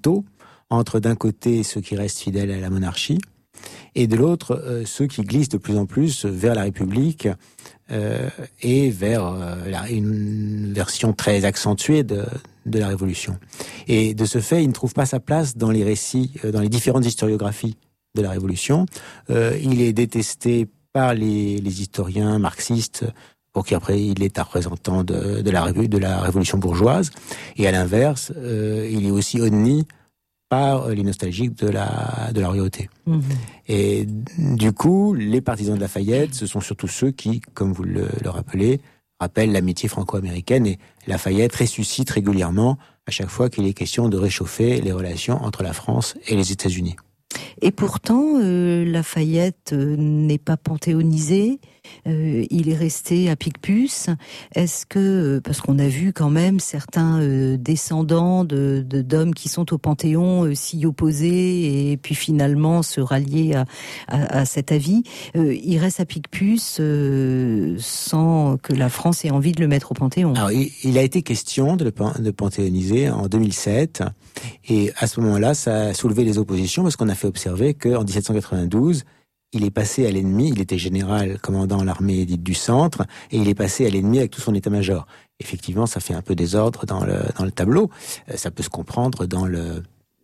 l'étau entre d'un côté ceux qui restent fidèles à la monarchie et de l'autre ceux qui glissent de plus en plus vers la République et vers une version très accentuée de la Révolution. Et de ce fait, il ne trouve pas sa place dans les récits, dans les différentes historiographies de la Révolution. Il est détesté par les historiens marxistes, pour qui après il est un représentant de la Révolution bourgeoise. Et à l'inverse, il est aussi odni par les nostalgiques de la royauté. Mmh. Et du coup, les partisans de Lafayette, ce sont surtout ceux qui, comme vous le rappelez, rappellent l'amitié franco-américaine, et Lafayette ressuscite régulièrement à chaque fois qu'il est question de réchauffer les relations entre la France et les États-Unis. Et pourtant, Lafayette n'est pas panthéonisé, il est resté à Picpus. Est-ce que, parce qu'on a vu quand même certains descendants d'hommes qui sont au Panthéon s'y opposer et puis finalement se rallier à cet avis, il reste à Picpus sans que la France ait envie de le mettre au Panthéon. Alors, il a été question de le panthéoniser en 2007, et à ce moment-là, ça a soulevé des oppositions parce qu'on a fait observer qu'en 1792, il est passé à l'ennemi, il était général commandant l'armée dite du centre, et il est passé à l'ennemi avec tout son état-major. Effectivement, ça fait un peu désordre dans le tableau. Ça peut se comprendre dans le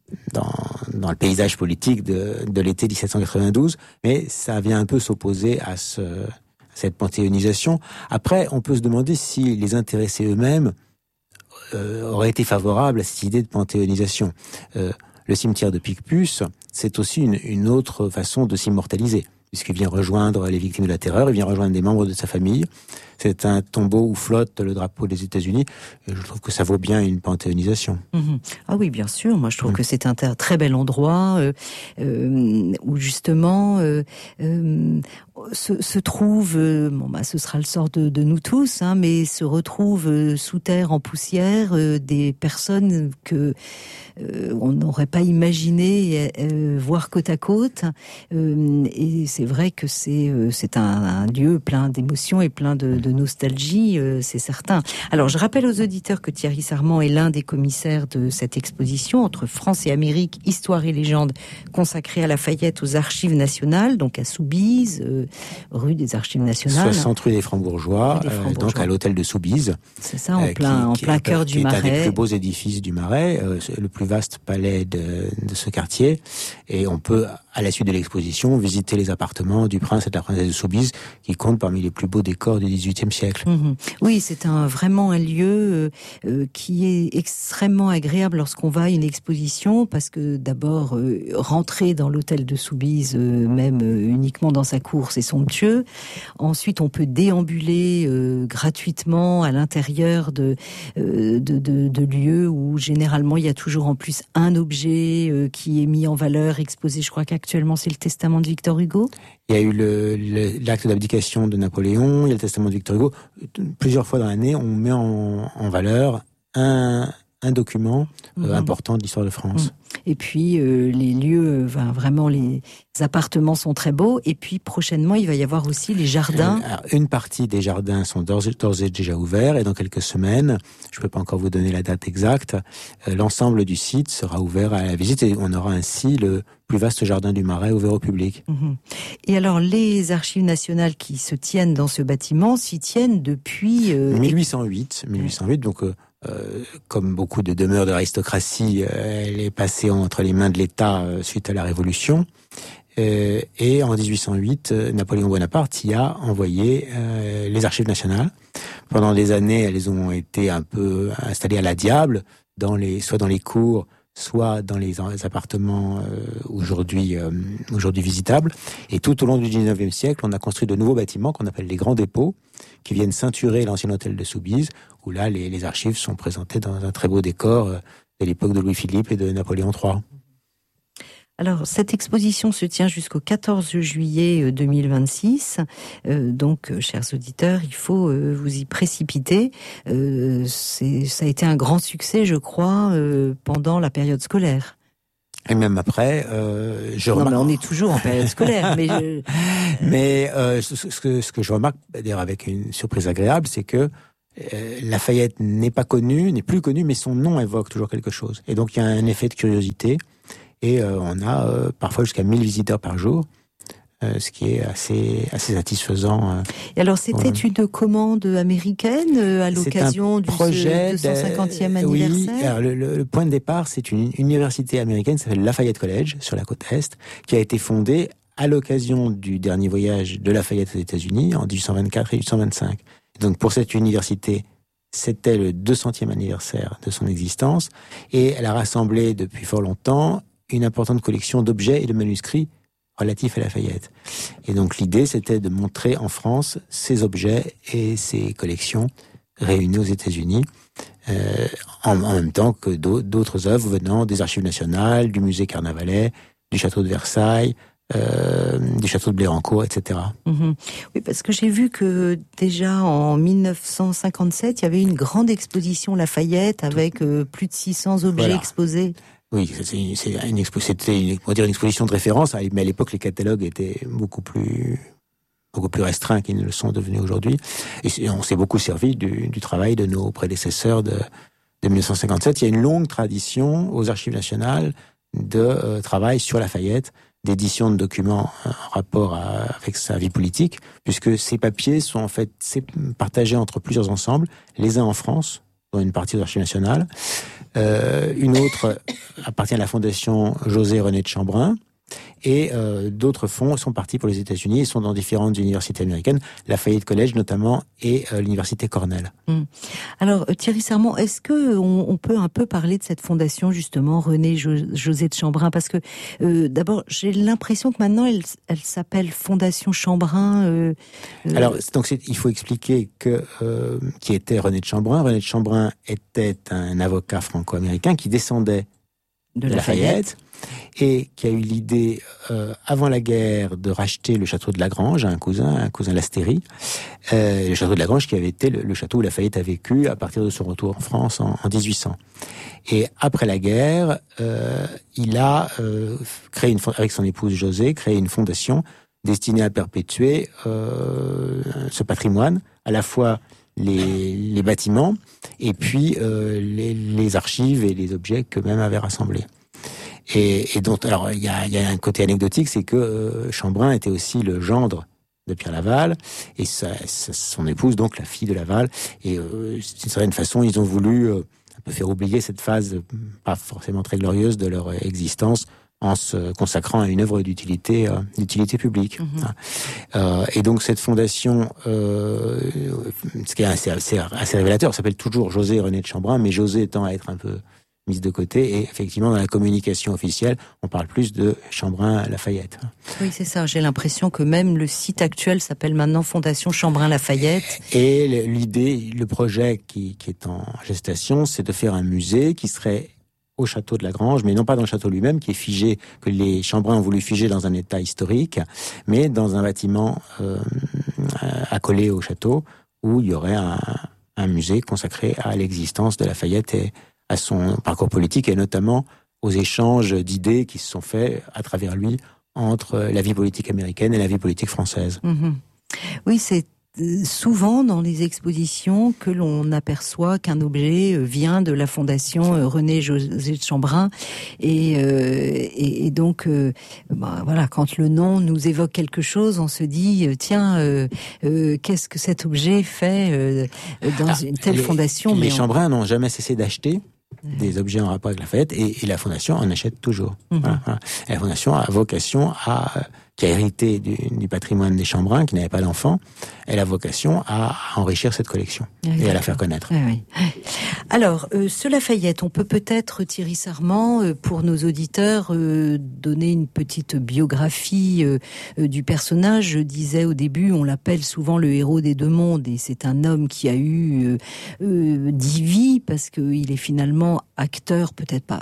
paysage politique de l'été 1792, mais ça vient un peu s'opposer à cette panthéonisation. Après, on peut se demander si les intéressés eux-mêmes auraient été favorables à cette idée de panthéonisation. Le cimetière de Picpus, c'est aussi une autre façon de s'immortaliser, puisqu'il vient rejoindre les victimes de la terreur, il vient rejoindre des membres de sa famille. C'est un tombeau où flotte le drapeau des États-Unis. Et je trouve que ça vaut bien une panthéonisation. Mmh. Ah oui, bien sûr. Moi, je trouve que c'est un très bel endroit où justement se trouve, ce sera le sort de nous tous, hein, mais se retrouvent sous terre, en poussière, des personnes que on n'aurait pas imaginé voir côte à côte. Et c'est vrai que c'est un lieu plein d'émotions et plein de nostalgie, c'est certain. Alors, je rappelle aux auditeurs que Thierry Sarment est l'un des commissaires de cette exposition entre France et Amérique, Histoire et légende, consacrée à Lafayette aux Archives nationales, donc à Soubise, rue des Archives nationales. 60 rue des Francs-Bourgeois, donc à l'hôtel de Soubise. C'est ça, en plein cœur du Marais. C'est un des plus beaux édifices du Marais, le plus vaste palais de ce quartier. Et on peut, à la suite de l'exposition, visiter les appartements du prince et de la princesse de Soubise, qui comptent parmi les plus beaux décors du XVIIIe siècle. Mmh. Oui, c'est vraiment un lieu qui est extrêmement agréable lorsqu'on va à une exposition, parce que d'abord, rentrer dans l'hôtel de Soubise, même uniquement dans sa cour, c'est somptueux. Ensuite, on peut déambuler gratuitement à l'intérieur de lieux où généralement il y a toujours en plus un objet qui est mis en valeur, exposé. Je crois qu'actuellement c'est le testament de Victor Hugo. Il y a eu l'acte d'abdication de Napoléon, il y a le testament de Victor Hugo. Plusieurs fois dans l'année, on met en valeur un document important de l'histoire de France. Et puis les lieux, vraiment les appartements sont très beaux. Et puis prochainement, il va y avoir aussi les jardins. Une partie des jardins sont d'ores et déjà ouverts, et dans quelques semaines, je ne peux pas encore vous donner la date exacte, l'ensemble du site sera ouvert à la visite, et on aura ainsi le plus vaste jardin du Marais ouvert au public. Et alors, les archives nationales qui se tiennent dans ce bâtiment s'y tiennent depuis 1808, donc comme beaucoup de demeures de l'aristocratie, elle est passée entre les mains de l'État suite à la Révolution. Et en 1808, Napoléon Bonaparte y a envoyé les archives nationales. Pendant des années, elles ont été un peu installées à la diable, soit dans les cours, soit dans les appartements aujourd'hui visitables. Et tout au long du 19e siècle, on a construit de nouveaux bâtiments qu'on appelle les grands dépôts, qui viennent ceinturer l'ancien hôtel de Soubise, où là, les archives sont présentées dans un très beau décor de l'époque de Louis-Philippe et de Napoléon III. Alors, cette exposition se tient jusqu'au 14 juillet 2026. Donc, chers auditeurs, il faut vous y précipiter. Ça a été un grand succès, je crois, pendant la période scolaire. Et même après, Non, mais on est toujours en période scolaire. Mais ce que je remarque, d'ailleurs avec une surprise agréable, c'est que Lafayette n'est plus connu, mais son nom évoque toujours quelque chose. Et donc il y a un effet de curiosité, et on a parfois jusqu'à 1000 visiteurs par jour, ce qui est assez satisfaisant. Et alors c'était une commande américaine à l'occasion du 250e anniversaire. Oui, alors le point de départ, c'est une université américaine qui s'appelle Lafayette College, sur la côte Est, qui a été fondée à l'occasion du dernier voyage de Lafayette aux États-Unis en 1824 et 1825. Donc pour cette université, c'était le 200e anniversaire de son existence, et elle a rassemblé depuis fort longtemps une importante collection d'objets et de manuscrits relatifs à Lafayette. Et donc l'idée, c'était de montrer en France ces objets et ces collections réunies aux États-Unis, en même temps que d'autres œuvres venant des Archives nationales, du musée Carnavalet, du château de Versailles, du château de Blérancourt, etc. Oui, parce que j'ai vu que déjà en 1957, il y avait une grande exposition Lafayette avec plus de 600 objets exposés. Oui, c'était une exposition de référence, mais à l'époque les catalogues étaient beaucoup plus restreints qu'ils ne le sont devenus aujourd'hui. Et on s'est beaucoup servi du travail de nos prédécesseurs de 1957. Il y a une longue tradition aux Archives nationales de travail sur Lafayette, d'édition de documents en rapport avec sa vie politique, puisque ces papiers sont en fait partagés entre plusieurs ensembles, les uns en France, dont une partie aux Archives nationales, une autre appartient à la Fondation José-René de Chambrun, et d'autres fonds sont partis pour les États-Unis et sont dans différentes universités américaines, Lafayette College notamment, et l'université Cornell. Alors Thierry Serment, est-ce que on peut un peu parler de cette fondation justement René José de Chambrun, parce que d'abord j'ai l'impression que maintenant elle s'appelle Fondation Chambrun. Alors donc il faut expliquer que qui était René de Chambrun. René de Chambrun était un avocat franco-américain qui descendait de Lafayette, et qui a eu l'idée, avant la guerre, de racheter le château de Lagrange à un cousin Lasteyrie. Le château de Lagrange qui avait été le château où Lafayette a vécu à partir de son retour en France en 1800. Et après la guerre, il a créé avec son épouse José, créé une fondation destinée à perpétuer ce patrimoine, à la fois les bâtiments et puis les archives et les objets qu'eux-mêmes avaient rassemblés. Et donc, alors il y a un côté anecdotique, c'est que Chambrun était aussi le gendre de Pierre Laval et son épouse, donc la fille de Laval. Et d'une certaine façon, ils ont voulu un peu faire oublier cette phase pas forcément très glorieuse de leur existence, en se consacrant à une œuvre d'utilité publique. Et donc cette fondation, ce qui est assez révélateur, s'appelle toujours José René de Chambrun, mais José étant à être un peu mise de côté, et effectivement dans la communication officielle, on parle plus de Chambrun-Lafayette. Oui, c'est ça, j'ai l'impression que même le site actuel s'appelle maintenant Fondation Chambrun-Lafayette. Et le projet qui est en gestation, c'est de faire un musée qui serait au château de Lagrange, mais non pas dans le château lui-même, qui est figé, que les Chambrun ont voulu figer dans un état historique, mais dans un bâtiment accolé au château, où il y aurait un musée consacré à l'existence de Lafayette et à son parcours politique, et notamment aux échanges d'idées qui se sont faits à travers lui entre la vie politique américaine et la vie politique française. Oui, c'est souvent dans les expositions que l'on aperçoit qu'un objet vient de la Fondation René José de Chambrun, et donc voilà, quand le nom nous évoque quelque chose, on se dit tiens, qu'est-ce que cet objet fait dans une telle fondation. Les Chambrun n'ont jamais cessé d'acheter des objets en rapport avec Lafayette, et la Fondation en achète toujours. Voilà. Et la Fondation a vocation qui a hérité du patrimoine des Chambrun, qui n'avait pas d'enfants, elle a vocation à enrichir cette collection et à la faire connaître. Alors, ce Lafayette, on peut peut-être, Thierry Serment, pour nos auditeurs, donner une petite biographie du personnage. Je disais au début, on l'appelle souvent le héros des deux mondes, et c'est un homme qui a eu 10 vies, parce qu'il est finalement acteur, peut-être pas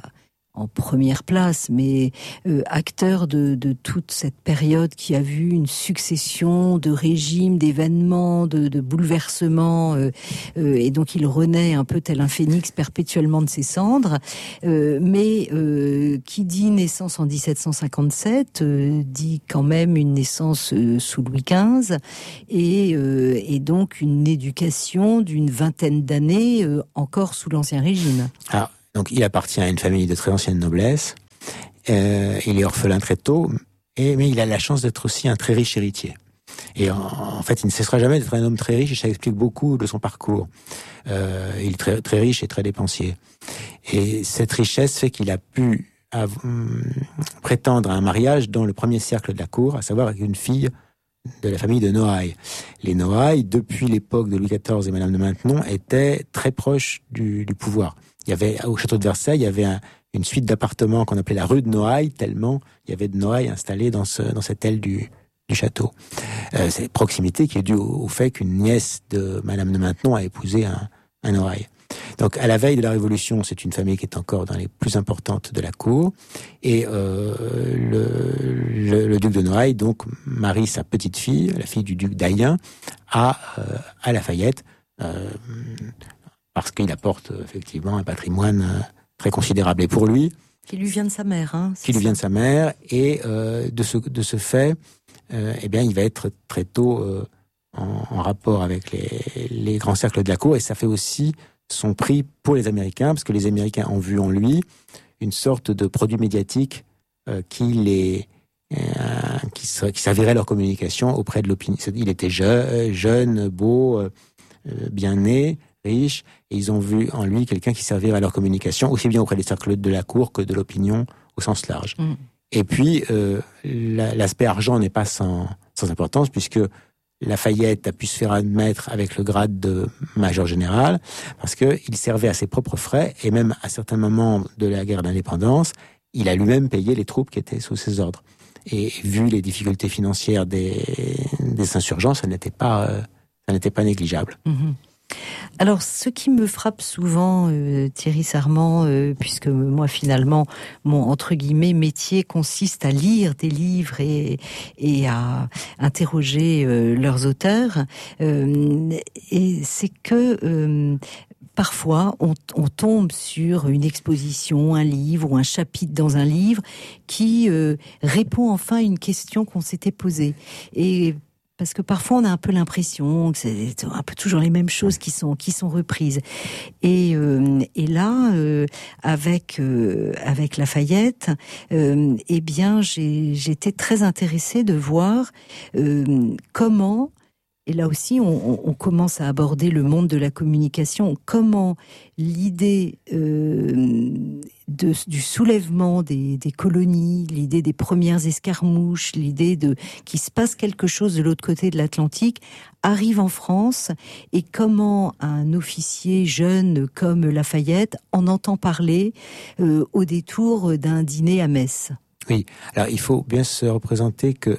en première place, mais acteur de toute cette période qui a vu une succession de régimes, d'événements, de bouleversements, et donc il renaît un peu tel un phénix perpétuellement de ses cendres, mais qui dit naissance en 1757 dit quand même une naissance sous Louis XV et donc une éducation d'une vingtaine d'années encore sous l'Ancien Régime. Ah. Donc, il appartient à une famille de très ancienne noblesse. Il est orphelin très tôt, mais il a la chance d'être aussi un très riche héritier. Et en fait, il ne cessera jamais d'être un homme très riche, et ça explique beaucoup de son parcours. Il est très, très riche et très dépensier. Et cette richesse fait qu'il a pu prétendre à un mariage dans le premier cercle de la cour, à savoir avec une fille de la famille de Noailles. Les Noailles, depuis l'époque de Louis XIV et Madame de Maintenon, étaient très proches du pouvoir. Il y avait, au château de Versailles, il y avait une suite d'appartements qu'on appelait la rue de Noailles, tellement il y avait de Noailles installées dans cette aile du château. C'est proximité qui est due au fait qu'une nièce de Madame de Maintenon a épousé un Noailles. Donc, à la veille de la Révolution, c'est une famille qui est encore dans les plus importantes de la cour. Et le duc de Noailles, donc, marie sa petite fille, la fille du duc d'Ayen, à Lafayette, parce qu'il apporte effectivement un patrimoine très considérable. Et pour lui... Qui lui vient de sa mère, hein. Qui lui vient de sa mère. Et de ce fait, eh bien, il va être très tôt en rapport avec les grands cercles de la cour. Et ça fait aussi son prix pour les Américains, parce que les Américains ont vu en lui une sorte de produit médiatique qui servirait leur communication auprès de l'opinion. Il était jeune, beau, bien né, riche, et ils ont vu en lui quelqu'un qui servirait à leur communication, aussi bien auprès des cercles de la cour que de l'opinion au sens large. Mm. Et puis, l'aspect argent n'est pas sans importance, puisque Lafayette a pu se faire admettre avec le grade de major général, parce qu'il servait à ses propres frais, et même à certains moments de la guerre d'indépendance, il a lui-même payé les troupes qui étaient sous ses ordres. Et vu les difficultés financières des insurgents, ça n'était pas négligeable. Mm-hmm. Alors, ce qui me frappe souvent, Thierry Sarment, puisque moi, finalement, mon, entre guillemets, métier consiste à lire des livres et à interroger leurs auteurs, et c'est que... parfois, on tombe sur une exposition, un livre ou un chapitre dans un livre qui répond enfin à une question qu'on s'était posée. Et parce que parfois on a un peu l'impression que c'est un peu toujours les mêmes choses qui sont reprises. Et là, avec Lafayette, eh bien, j'étais très intéressée de voir comment. Et là aussi, on commence à aborder le monde de la communication. Comment l'idée du soulèvement des colonies, l'idée des premières escarmouches, l'idée qu'il se passe quelque chose de l'autre côté de l'Atlantique arrive en France, et comment un officier jeune comme Lafayette en entend parler au détour d'un dîner à Metz. Oui, alors il faut bien se représenter que...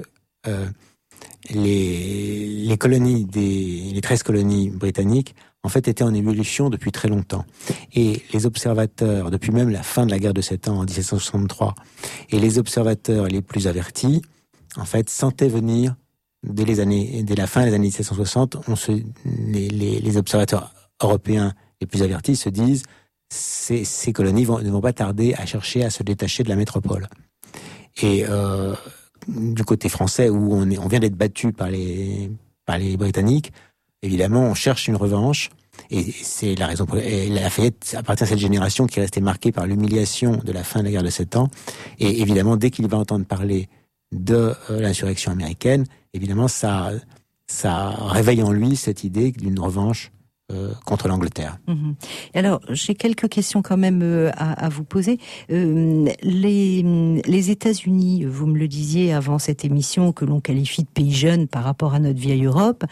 les colonies les 13 colonies britanniques, en fait, étaient en évolution depuis très longtemps. Et les observateurs, depuis même la fin de la guerre de 7 ans en 1763, et les observateurs les plus avertis, en fait, sentaient venir dès la fin des années 1760, les observateurs européens les plus avertis se disent ces colonies ne vont pas tarder à chercher à se détacher de la métropole. Et du côté français, où on vient d'être battu par les Britanniques, évidemment, on cherche une revanche, et c'est la raison pour laquelle Lafayette appartient à cette génération qui est restée marquée par l'humiliation de la fin de la guerre de 7 ans, et évidemment, dès qu'il va entendre parler de l'insurrection américaine, évidemment, ça réveille en lui cette idée d'une revanche contre l'Angleterre. Mmh. Alors, j'ai quelques questions quand même à vous poser. Les États-Unis, vous me le disiez avant cette émission, que l'on qualifie de pays jeune par rapport à notre vieille Europe,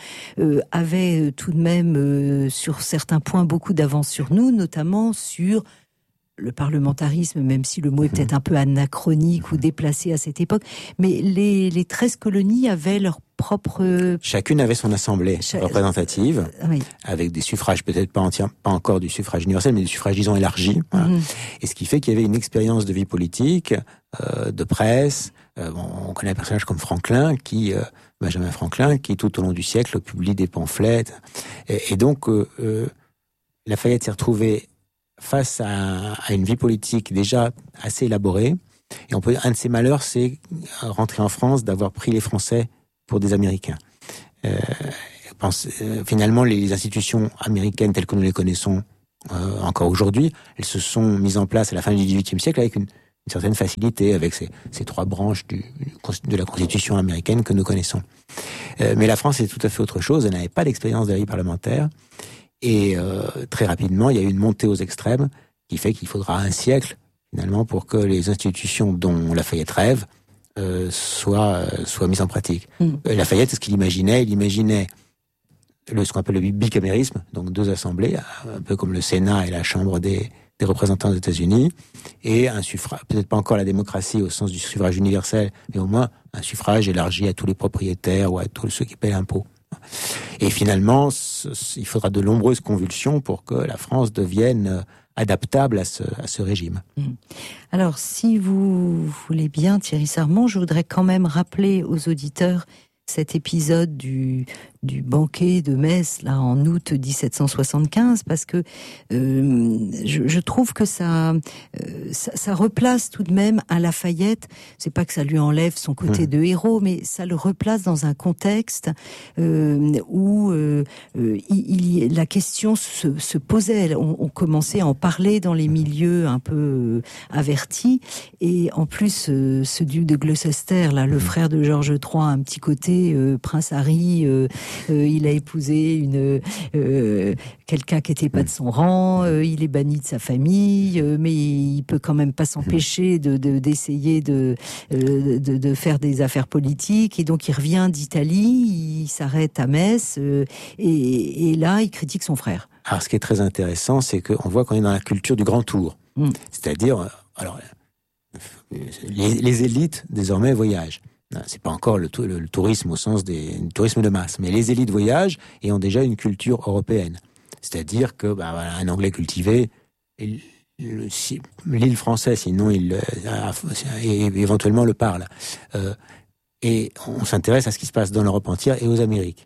avaient tout de même, sur certains points, beaucoup d'avance sur nous, notamment sur le parlementarisme, même si le mot est peut-être un peu anachronique ou déplacé à cette époque, mais les 13 colonies avaient leur propre... Chacune avait son assemblée représentative, oui. Avec des suffrages, peut-être pas encore du suffrage universel, mais du suffrage, disons, élargi. Voilà. Et ce qui fait qu'il y avait une expérience de vie politique, de presse. On connaît un personnage comme Benjamin Franklin, qui tout au long du siècle publie des pamphlets. Et donc, Lafayette s'est retrouvé face à une vie politique déjà assez élaborée. Et un de ses malheurs, c'est rentrer en France, d'avoir pris les Français pour des Américains. Finalement, les institutions américaines telles que nous les connaissons encore aujourd'hui, elles se sont mises en place à la fin du XVIIIe siècle avec une certaine facilité, avec ces trois branches de la Constitution américaine que nous connaissons. Mais la France, c'est tout à fait autre chose. Elle n'avait pas d'expérience de la vie parlementaire. Et très rapidement, il y a eu une montée aux extrêmes qui fait qu'il faudra un siècle, finalement, pour que les institutions dont Lafayette rêve soient mises en pratique. Lafayette, ce qu'il imaginait, ce qu'on appelle le bicamérisme, donc 2 assemblées, un peu comme le Sénat et la Chambre des représentants des États-Unis, et un suffrage, peut-être pas encore la démocratie au sens du suffrage universel, mais au moins un suffrage élargi à tous les propriétaires ou à tous ceux qui paient l'impôt. Et finalement, il faudra de nombreuses convulsions pour que la France devienne adaptable à ce régime. Alors, si vous voulez bien, Thierry Sarment, je voudrais quand même rappeler aux auditeurs cet épisode du banquet de Metz là en août 1775, parce que je trouve que ça replace tout de même à Lafayette. C'est pas que ça lui enlève son côté de héros, mais ça le replace dans un contexte où la question se posait. On commençait à en parler dans les milieux un peu avertis, et en plus ce duc de Gloucester là, le frère de George III, un petit côté Prince Harry. Il a épousé quelqu'un qui n'était pas de son rang, il est banni de sa famille, mais il peut quand même pas s'empêcher d'essayer de faire des affaires politiques, et donc il revient d'Italie, il s'arrête à Metz, et là il critique son frère. Alors ce qui est très intéressant, c'est qu'on voit qu'on est dans la culture du grand tour, c'est-à-dire, les élites désormais voyagent. C'est pas encore le tourisme au sens du tourisme de masse, mais les élites voyagent et ont déjà une culture européenne. C'est-à-dire que un Anglais cultivé, l'île français, sinon éventuellement le parle. Et on s'intéresse à ce qui se passe dans l'Europe entière et aux Amériques.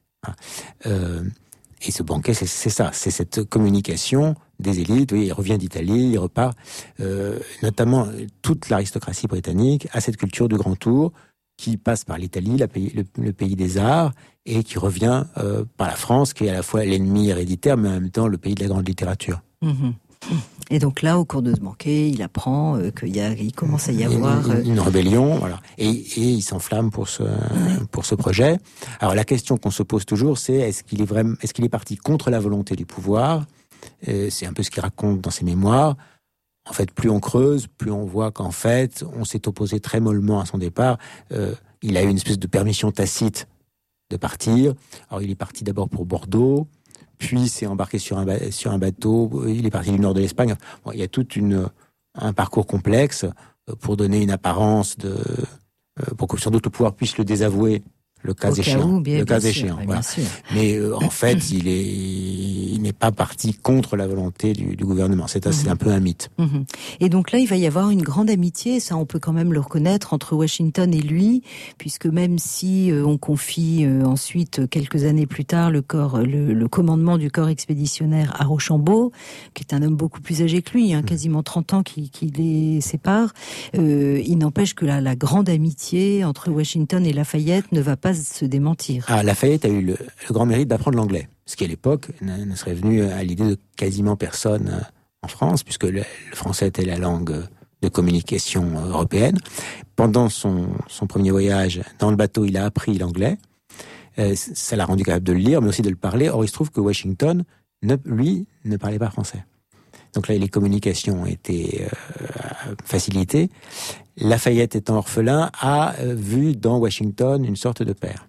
Et ce banquet, c'est ça, c'est cette communication des élites. Oui, il revient d'Italie, il repart. Notamment, toute l'aristocratie britannique a cette culture du grand tour, qui passe par l'Italie, le pays des arts, et qui revient par la France, qui est à la fois l'ennemi héréditaire, mais en même temps le pays de la grande littérature. Et donc là, au cours de ce banquet, il apprend qu'il commence à y avoir... Une rébellion, voilà. Et il s'enflamme pour ce projet. Alors la question qu'on se pose toujours, c'est est-ce qu'il est parti contre la volonté du pouvoir ? C'est un peu ce qu'il raconte dans ses mémoires. En fait, plus on creuse, plus on voit qu'en fait, on s'est opposé très mollement à son départ. Il a eu une espèce de permission tacite de partir. Alors, il est parti d'abord pour Bordeaux, puis s'est embarqué sur un bateau. Il est parti du nord de l'Espagne. Bon, il y a tout un parcours complexe pour donner une apparence pour que sans doute le pouvoir puisse le désavouer. Le cas échéant. Voilà. Mais en fait, il n'est pas parti contre la volonté du gouvernement. C'est un peu un mythe. Et donc là, il va y avoir une grande amitié, ça on peut quand même le reconnaître, entre Washington et lui, puisque même si on confie ensuite, quelques années plus tard, le commandement du corps expéditionnaire à Rochambeau, qui est un homme beaucoup plus âgé que lui, quasiment 30 ans qui les sépare, il n'empêche que la grande amitié entre Washington et Lafayette ne va pas se démentir. Lafayette a eu le grand mérite d'apprendre l'anglais, ce qui à l'époque ne serait venu à l'idée de quasiment personne en France, puisque le français était la langue de communication européenne. Pendant son premier voyage dans le bateau, il a appris l'anglais. Ça l'a rendu capable de le lire, mais aussi de le parler. Or, il se trouve que Washington, lui, ne parlait pas français. Donc là, les communications ont été facilitées. Lafayette, étant orphelin, a vu dans Washington une sorte de père.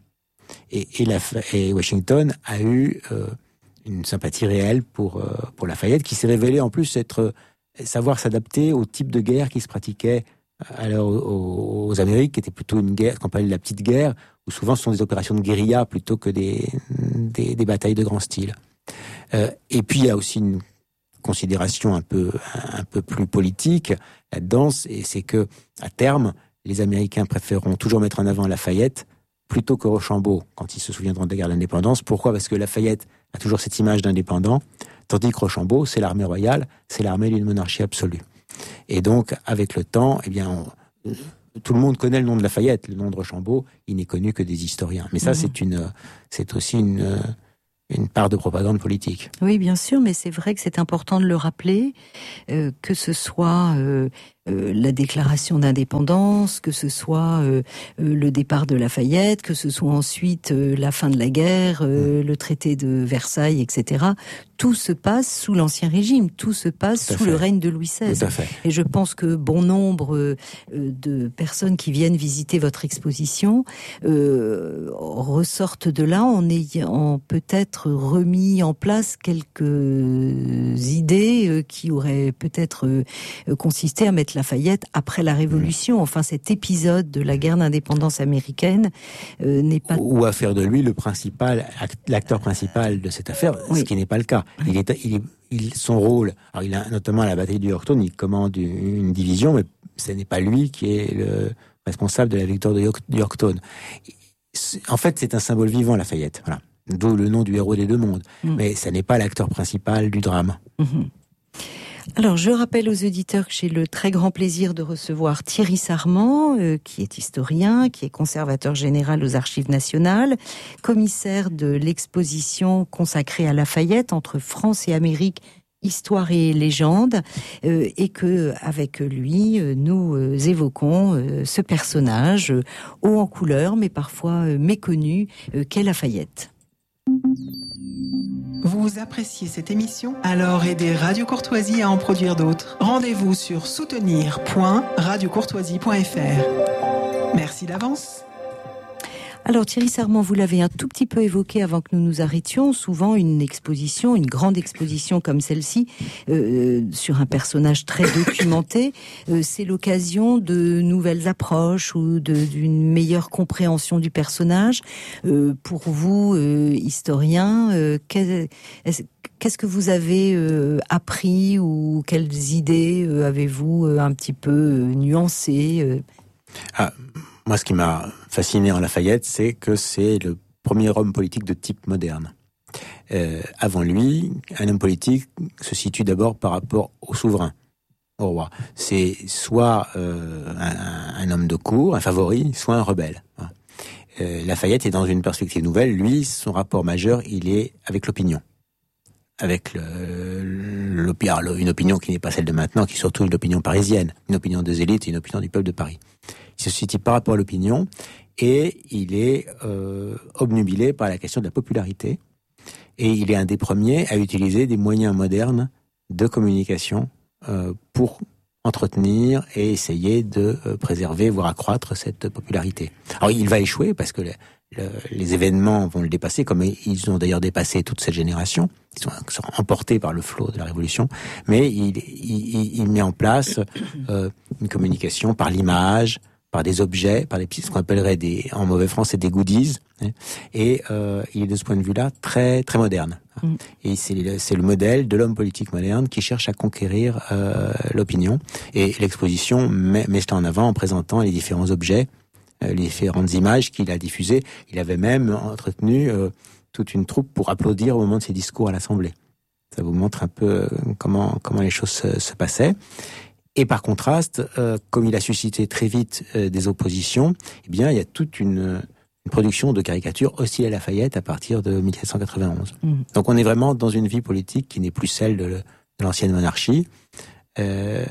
Et Washington a eu une sympathie réelle pour Lafayette, qui s'est révélé en plus être savoir s'adapter au type de guerre qui se pratiquait alors aux Amériques, qui était plutôt une guerre qu'on appelle la petite guerre, où souvent ce sont des opérations de guérilla plutôt que des batailles de grand style. Et puis il y a aussi une considération un peu plus politique là-dedans, et c'est que à terme, les Américains préféreront toujours mettre en avant Lafayette plutôt que Rochambeau quand ils se souviendront des guerres de l'indépendance. Pourquoi ? Parce que Lafayette a toujours cette image d'indépendant, tandis que Rochambeau, c'est l'armée royale, c'est l'armée d'une monarchie absolue. Et donc, avec le temps, eh bien, tout le monde connaît le nom de Lafayette. Le nom de Rochambeau, il n'est connu que des historiens. Mais ça, c'est aussi une part de propagande politique. Oui, bien sûr, mais c'est vrai que c'est important de le rappeler, que ce soit la déclaration d'indépendance, que ce soit le départ de Lafayette, que ce soit ensuite la fin de la guerre, le traité de Versailles, etc. Tout se passe sous l'Ancien Régime, tout se passe sous le règne de Louis XVI. Tout à fait. Et je pense que bon nombre de personnes qui viennent visiter votre exposition ressortent de là en ayant peut-être remis en place quelques idées qui auraient peut-être consisté à mettre Lafayette après la Révolution. Enfin, cet épisode de la guerre d'indépendance américaine n'est pas... Ou à faire de lui l'acteur principal de cette affaire, ce qui n'est pas le cas. Son rôle, alors il a notamment à la bataille du Yorktown, il commande une division, mais ce n'est pas lui qui est le responsable de la victoire de Yorktown. En fait, c'est un symbole vivant, Lafayette. Voilà. D'où le nom du héros des deux mondes. Mais ça n'est pas l'acteur principal du drame. Alors, je rappelle aux auditeurs que j'ai le très grand plaisir de recevoir Thierry Sarment, qui est historien, qui est conservateur général aux Archives nationales, commissaire de l'exposition consacrée à Lafayette entre France et Amérique, histoire et légende, et que avec lui, nous évoquons ce personnage haut en couleur, mais parfois méconnu, qu'est Lafayette. Vous appréciez cette émission ? Alors aidez Radio Courtoisie à en produire d'autres. Rendez-vous sur soutenir.radiocourtoisie.fr. Merci d'avance. Alors Thierry Sarment, vous l'avez un tout petit peu évoqué avant que nous nous arrêtions. Souvent une exposition, une grande exposition comme celle-ci, sur un personnage très documenté, c'est l'occasion de nouvelles approches ou d'une meilleure compréhension du personnage. Pour vous, historien, qu'est-ce que vous avez appris ou quelles idées avez-vous un petit peu nuancées Moi, ce qui m'a fasciné en Lafayette, c'est que c'est le premier homme politique de type moderne. Avant lui, un homme politique se situe d'abord par rapport au souverain, au roi. C'est soit un homme de cour, un favori, soit un rebelle. Lafayette est dans une perspective nouvelle. Lui, son rapport majeur, il est avec l'opinion. Avec une opinion qui n'est pas celle de maintenant, qui est surtout une opinion parisienne, une opinion des élites et une opinion du peuple de Paris. Il se situe par rapport à l'opinion et il est obnubilé par la question de la popularité. Et il est un des premiers à utiliser des moyens modernes de communication pour entretenir et essayer de préserver, voire accroître cette popularité. Alors il va échouer parce que les événements vont le dépasser, comme ils ont d'ailleurs dépassé toute cette génération. Ils sont emportés par le flot de la Révolution, mais il met en place une communication par l'image, par des objets, par ce qu'on appellerait en mauvais français des goodies, et il est de ce point de vue-là très très moderne. Et c'est le modèle de l'homme politique moderne qui cherche à conquérir l'opinion. Et l'exposition met cela en avant en présentant les différents objets, les différentes images qu'il a diffusées. Il avait même entretenu toute une troupe pour applaudir au moment de ses discours à l'Assemblée. Ça vous montre un peu comment les choses se passaient. Et par contraste, comme il a suscité très vite des oppositions, eh bien, il y a toute une production de caricatures hostiles à Lafayette à partir de 1791. Donc on est vraiment dans une vie politique qui n'est plus celle de l'ancienne monarchie. Et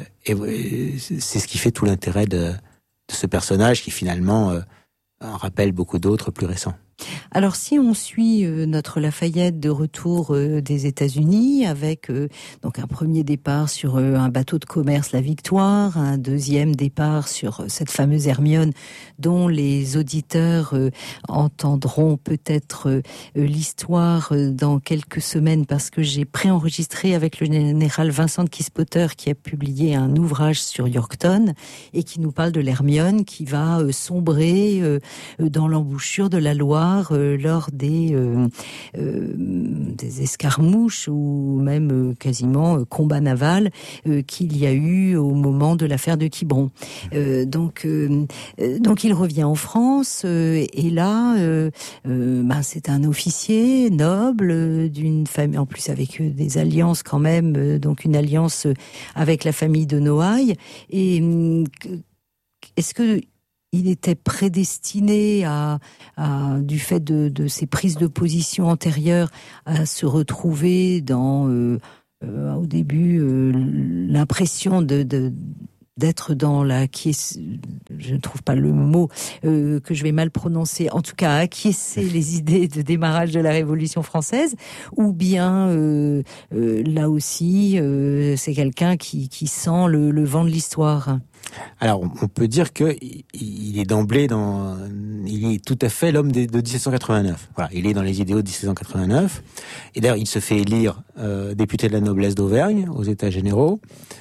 c'est ce qui fait tout l'intérêt de ce personnage qui finalement en rappelle beaucoup d'autres plus récents. Alors si on suit notre Lafayette de retour des États-Unis avec donc un premier départ sur un bateau de commerce, la Victoire, un deuxième départ sur cette fameuse Hermione dont les auditeurs entendront peut-être l'histoire dans quelques semaines parce que j'ai préenregistré avec le général Vincent de Kispotter qui a publié un ouvrage sur Yorktown et qui nous parle de l'Hermione qui va sombrer dans l'embouchure de la Loire lors des escarmouches ou même quasiment combats navals qu'il y a eu au moment de l'affaire de Quiberon. Donc il revient en France et là c'est un officier noble d'une famille en plus avec des alliances quand même, donc une alliance avec la famille de Noailles. Et est-ce que il était prédestiné du fait de ses prises de position antérieures à se retrouver dans au début l'impression d'être dans je ne trouve pas le mot que je vais mal prononcer, en tout cas acquiescer les idées de démarrage de la Révolution française, ou bien là aussi c'est quelqu'un qui sent le vent de l'histoire. Alors, on peut dire que il est d'emblée il est tout à fait l'homme de 1789. Voilà, il est dans les idéaux de 1789. Et d'ailleurs, il se fait élire député de la noblesse d'Auvergne aux États généraux.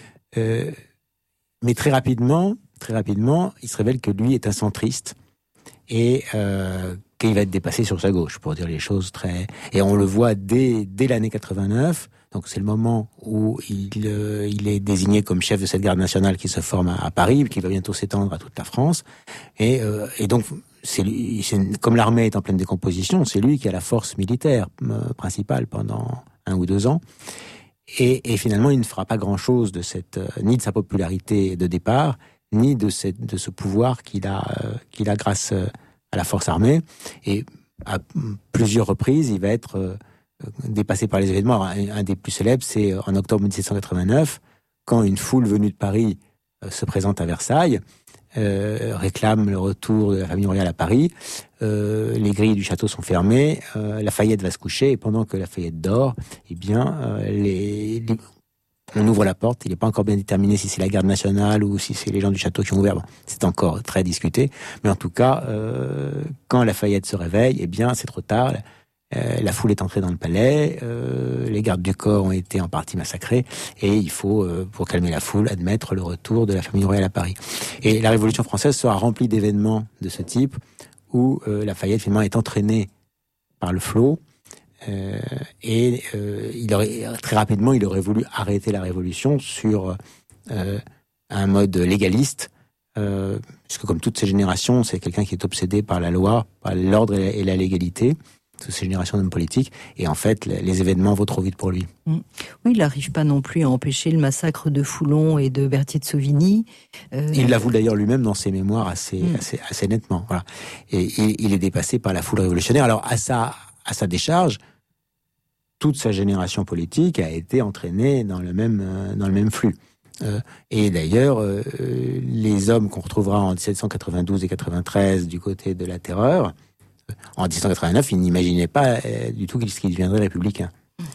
Mais très rapidement, il se révèle que lui est un centriste et qu'il va être dépassé sur sa gauche, pour dire les choses très. Et on le voit dès l'année 89. Donc c'est le moment où il est désigné comme chef de cette garde nationale qui se forme à Paris, qui va bientôt s'étendre à toute la France. Et donc comme l'armée est en pleine décomposition, c'est lui qui a la force militaire principale pendant 1 ou 2 ans. Et finalement, il ne fera pas grand-chose ni de sa popularité de départ, ni de ce pouvoir qu'il a grâce à la force armée. Et à plusieurs reprises, il va être dépassé par les événements. Alors, un des plus célèbres, c'est en octobre 1789, quand une foule venue de Paris se présente à Versailles, réclame le retour de la famille royale à Paris. Les grilles du château sont fermées, Lafayette va se coucher, et pendant que Lafayette dort, eh bien, on ouvre la porte. Il n'est pas encore bien déterminé si c'est la garde nationale ou si c'est les gens du château qui ont ouvert. Bon, c'est encore très discuté. Mais en tout cas, quand Lafayette se réveille, eh bien, c'est trop tard. La foule est entrée dans le palais, les gardes du corps ont été en partie massacrés, et il faut, pour calmer la foule, admettre le retour de la famille royale à Paris. Et la Révolution française sera remplie d'événements de ce type, où Lafayette finalement est entraîné par le flot, et très rapidement, il aurait voulu arrêter la Révolution sur un mode légaliste, puisque comme toutes ces générations, c'est quelqu'un qui est obsédé par la loi, par l'ordre et la légalité. Toutes ces générations d'hommes politiques, et en fait, les événements vont trop vite pour lui. Oui, il n'arrive pas non plus à empêcher le massacre de Foulon et de Berthier de Sauvigny. Il l'avoue d'ailleurs lui-même dans ses mémoires assez nettement. Voilà. Et il est dépassé par la foule révolutionnaire. Alors, à sa décharge, toute sa génération politique a été entraînée dans le même flux. Et d'ailleurs, les hommes qu'on retrouvera en 1792 et 93 du côté de la terreur, en 1789, il n'imaginait pas du tout qu'il deviendrait républicain.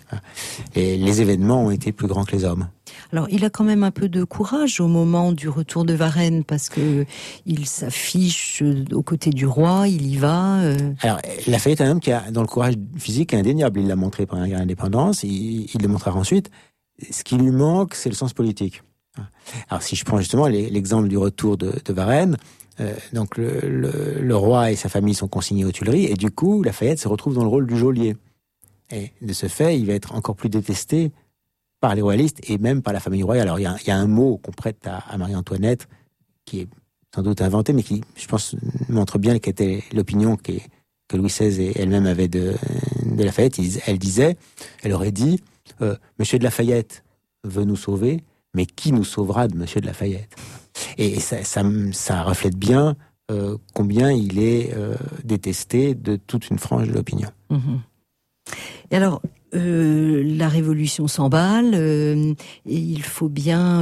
Et les événements ont été plus grands que les hommes. Alors, il a quand même un peu de courage au moment du retour de Varennes, parce que il s'affiche aux côtés du roi, il y va. Alors, Lafayette est un homme qui a, dans le courage physique, indéniable. Il l'a montré pendant la guerre d'indépendance, il le montrera ensuite. Ce qui lui manque, c'est le sens politique. Alors, si je prends justement l'exemple du retour de Varennes, donc le roi et sa famille sont consignés aux Tuileries, et du coup Lafayette se retrouve dans le rôle du geôlier. Et de ce fait, il va être encore plus détesté par les royalistes et même par la famille royale. Alors il y a un mot qu'on prête à Marie-Antoinette qui est sans doute inventé, mais qui, je pense, montre bien quelle était l'opinion que Louis XVI elle-même avait de Lafayette. Elle aurait dit Monsieur de Lafayette veut nous sauver, mais qui nous sauvera de Monsieur de Lafayette? Et ça reflète bien combien il est détesté de toute une frange de l'opinion. Mmh. Et alors, La révolution s'emballe, et il faut bien,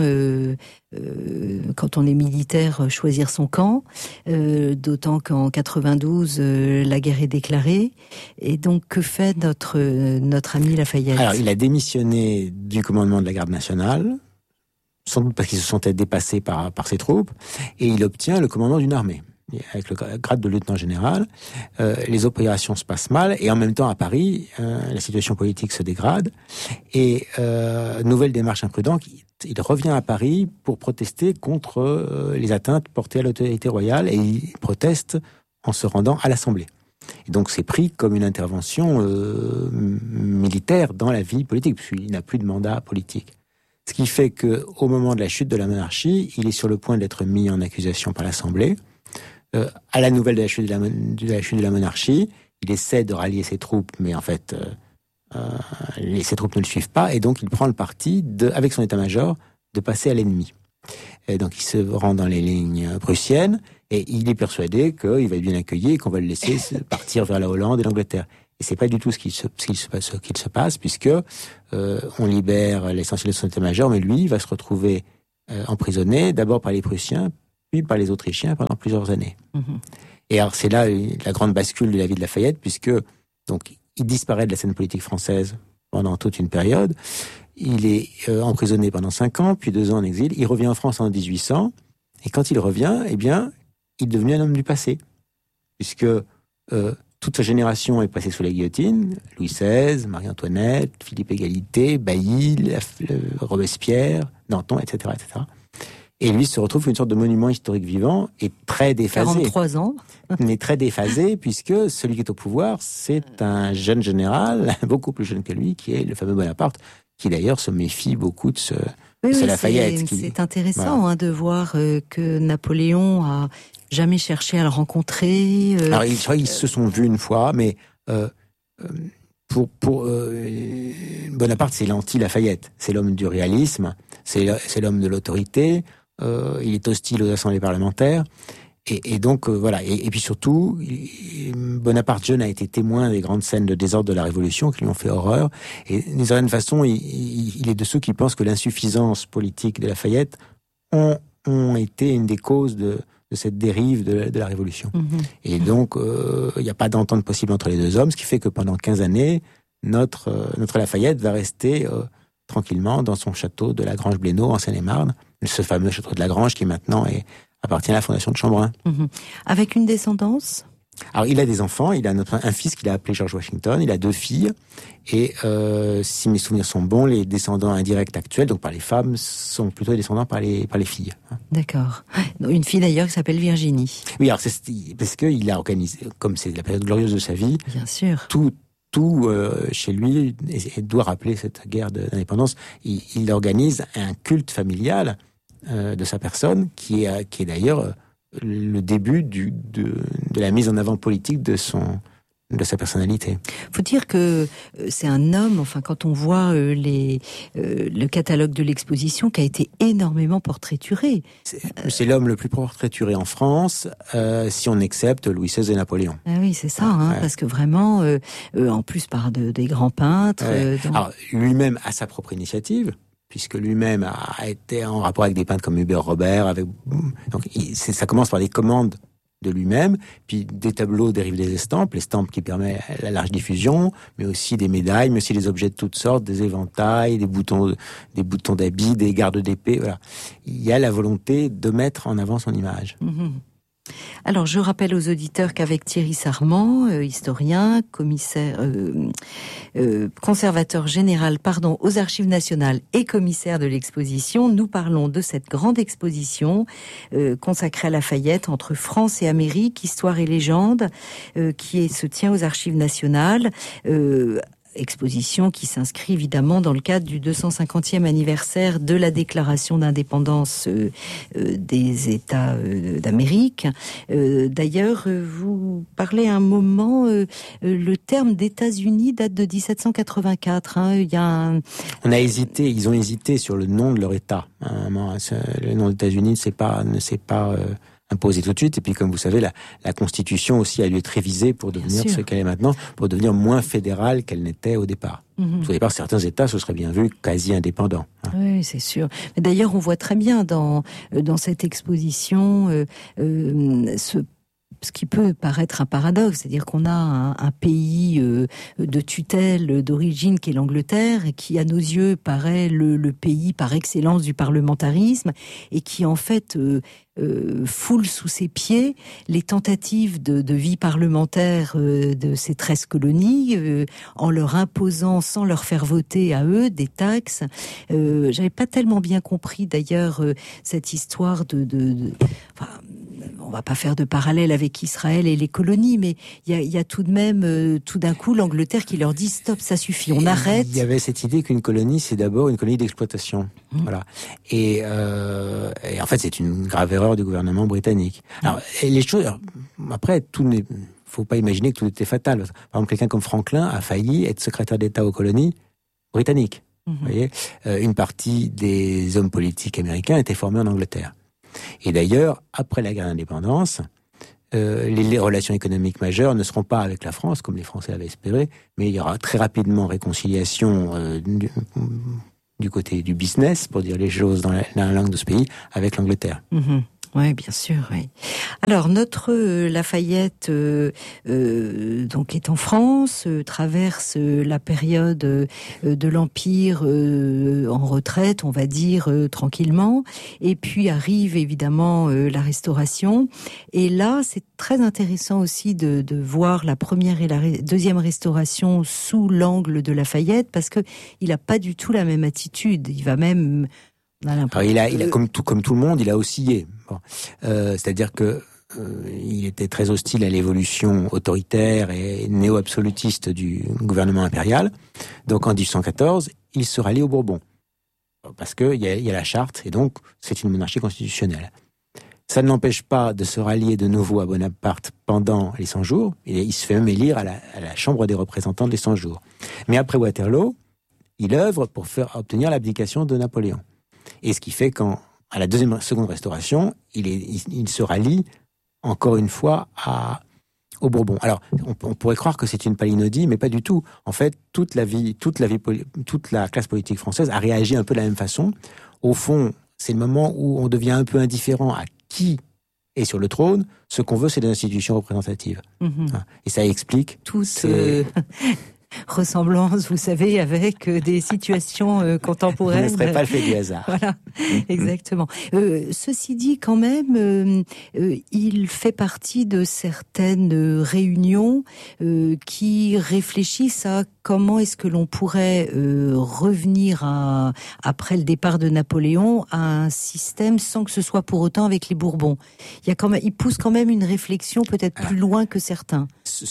quand on est militaire, choisir son camp, d'autant qu'en 92, la guerre est déclarée. Et donc, que fait notre ami Lafayette ? Alors, il a démissionné du commandement de la garde nationale, sans doute parce qu'ils se sentait dépassés par ses troupes, et il obtient le commandement d'une armée, avec le grade de lieutenant général. Les opérations se passent mal, et en même temps à Paris, la situation politique se dégrade, et nouvelle démarche imprudente, il revient à Paris pour protester contre les atteintes portées à l'autorité royale, et il proteste en se rendant à l'Assemblée. Et donc c'est pris comme une intervention militaire dans la vie politique, puisqu'il n'a plus de mandat politique. Ce qui fait qu'au moment de la chute de la monarchie, il est sur le point d'être mis en accusation par l'Assemblée. À la nouvelle de la chute de la monarchie, il essaie de rallier ses troupes, mais en fait, ses troupes ne le suivent pas, et donc il prend le parti, avec son état-major, de passer à l'ennemi. Et donc il se rend dans les lignes prussiennes, et il est persuadé qu'il va être bien accueilli et qu'on va le laisser partir vers la Hollande et l'Angleterre. Et c'est pas du tout ce qu'il se passe, puisque on libère l'essentiel de son état-major, mais lui va se retrouver emprisonné, d'abord par les Prussiens, puis par les Autrichiens pendant plusieurs années. Mmh. Et alors c'est là la grande bascule de la vie de Lafayette, puisque donc il disparaît de la scène politique française pendant toute une période. Il est emprisonné pendant 5 ans, puis 2 ans en exil. Il revient en France en 1800, et quand il revient, eh bien, il est devenu un homme du passé, puisque toute sa génération est passée sous la guillotine. Louis XVI, Marie-Antoinette, Philippe Égalité, Bailly, Robespierre, Danton, etc., etc. Et lui se retrouve une sorte de monument historique vivant et très déphasé. 43 ans. Mais très déphasé, puisque celui qui est au pouvoir, c'est un jeune général, beaucoup plus jeune que lui, qui est le fameux Bonaparte, qui d'ailleurs se méfie beaucoup de ce Lafayette. C'est intéressant, voilà, de voir que Napoléon a jamais cherché à le rencontrer. Alors ils se sont vus une fois, mais pour Bonaparte, c'est l'anti-Lafayette. C'est l'homme du réalisme, c'est l'homme de l'autorité. Il est hostile aux assemblées parlementaires. Et donc, voilà. Et puis surtout, Bonaparte jeune a été témoin des grandes scènes de désordre de la Révolution qui lui ont fait horreur. Et d'une certaine façon, il est de ceux qui pensent que l'insuffisance politique de Lafayette ont été une des causes de cette dérive de la Révolution. Mmh. Et donc, il n'y a pas d'entente possible entre les deux hommes, ce qui fait que pendant 15 années, notre Lafayette va rester tranquillement dans son château de la Grange-Blénaud en Seine-et-Marne, ce fameux château de la Grange qui maintenant appartient à la Fondation de Chambrun. Mmh. Avec une descendance ? Alors, il a des enfants, il a un fils qu'il a appelé George Washington, il a 2 filles, et si mes souvenirs sont bons, les descendants indirects actuels, donc par les femmes, sont plutôt les descendants par les filles. D'accord. Une fille d'ailleurs qui s'appelle Virginie. Oui, alors c'est parce qu'il a organisé, comme c'est la période glorieuse de sa vie, bien sûr, tout chez lui et doit rappeler cette guerre d'indépendance. Il organise un culte familial de sa personne qui est d'ailleurs le début de la mise en avant politique de sa personnalité. Faut dire que c'est un homme, enfin quand on voit le catalogue de l'exposition qui a été énormément portraituré. C'est l'homme le plus portraituré en France, si on accepte Louis XVI et Napoléon. Ah oui, c'est ça, ouais. Parce que vraiment, en plus par des grands peintres. Ouais. Alors lui-même a sa propre initiative, puisque lui-même a été en rapport avec des peintres comme Hubert Robert. Donc ça commence par des commandes de lui-même, puis des tableaux dérivent des estampes, l'estampe qui permet la large diffusion, mais aussi des médailles, mais aussi des objets de toutes sortes, des éventails, des boutons d'habits, des gardes d'épée, voilà. Il y a la volonté de mettre en avant son image. Mmh. Alors, je rappelle aux auditeurs qu'avec Thierry Sarment, historien, conservateur général, aux Archives nationales et commissaire de l'exposition, nous parlons de cette grande exposition consacrée à Lafayette entre France et Amérique, histoire et légende, qui se tient aux Archives nationales. Exposition qui s'inscrit évidemment dans le cadre du 250e anniversaire de la déclaration d'indépendance des États d'Amérique. D'ailleurs, vous parlez un moment, le terme d'États-Unis date de 1784. On a hésité, ils ont hésité sur le nom de leur État. Le nom des États-Unis ne s'est pas imposée tout de suite. Et puis, comme vous savez, la Constitution aussi a dû être révisée pour devenir ce qu'elle est maintenant, pour devenir moins fédérale qu'elle n'était au départ. Au départ, certains États se seraient bien vus quasi indépendants. Oui, c'est sûr. D'ailleurs, on voit très bien dans cette exposition ce qui peut paraître un paradoxe, c'est-à-dire qu'on a un pays de tutelle d'origine qui est l'Angleterre et qui, à nos yeux, paraît le pays par excellence du parlementarisme et qui, en fait, foule sous ses pieds les tentatives de vie parlementaire de ces 13 colonies en leur imposant, sans leur faire voter à eux, des taxes. J'avais pas tellement bien compris, d'ailleurs, cette histoire enfin, on va pas faire de parallèle avec Israël et les colonies, mais il y a tout de même, tout d'un coup, l'Angleterre qui leur dit stop, ça suffit, on arrête. Il y avait cette idée qu'une colonie, c'est d'abord une colonie d'exploitation. Voilà. Et en fait, c'est une grave erreur du gouvernement britannique. Alors, et les choses, après, faut pas imaginer que tout était fatal. Par exemple, quelqu'un comme Franklin a failli être secrétaire d'État aux colonies britanniques. Vous voyez, une partie des hommes politiques américains étaient formés en Angleterre. Et d'ailleurs, après la guerre d'indépendance, les relations économiques majeures ne seront pas avec la France, comme les Français l'avaient espéré, mais il y aura très rapidement réconciliation du côté du business, pour dire les choses dans la langue de ce pays, avec l'Angleterre. Oui, bien sûr. Oui. Alors, notre Lafayette donc est en France, traverse la période de l'Empire en retraite, on va dire, tranquillement. Et puis arrive évidemment la Restauration. Et là, c'est très intéressant aussi de voir la première et la deuxième Restauration sous l'angle de Lafayette, parce que il a pas du tout la même attitude. Il va même... Alors, il a comme tout le monde, il a oscillé. Bon. C'est-à-dire que il était très hostile à l'évolution autoritaire et néo-absolutiste du gouvernement impérial. Donc en 1814, il se rallie aux Bourbons. Parce qu'il y a la charte, et donc c'est une monarchie constitutionnelle. Ça ne l'empêche pas de se rallier de nouveau à Bonaparte pendant les 100 jours, et il se fait même élire à la Chambre des représentants des 100 jours. Mais après Waterloo, il œuvre pour obtenir l'abdication de Napoléon. Et ce qui fait qu'à la seconde Restauration, il se rallie encore une fois aux Bourbons. Alors, on pourrait croire que c'est une palinodie, mais pas du tout. En fait, toute la classe politique française a réagi un peu de la même façon. Au fond, c'est le moment où on devient un peu indifférent à qui est sur le trône. Ce qu'on veut, c'est des institutions représentatives. Et ça explique tous. Ressemblance, vous savez, avec des situations contemporaines. Ce ne serait pas le fait du hasard. Voilà, exactement. Ceci dit, quand même, il fait partie de certaines réunions qui réfléchissent à comment est-ce que l'on pourrait revenir après le départ de Napoléon à un système sans que ce soit pour autant avec les Bourbons. Il pousse quand même une réflexion peut-être plus loin que certains.